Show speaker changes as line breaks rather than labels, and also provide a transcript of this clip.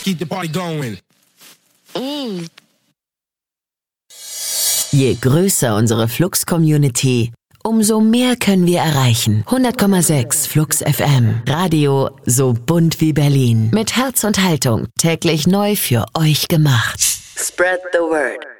keep the party going.
Je größer unsere Flux-Community, umso mehr können wir erreichen. 100,6 Flux FM. Radio so bunt wie Berlin. Mit Herz und Haltung. Täglich neu für euch gemacht. Spread the word.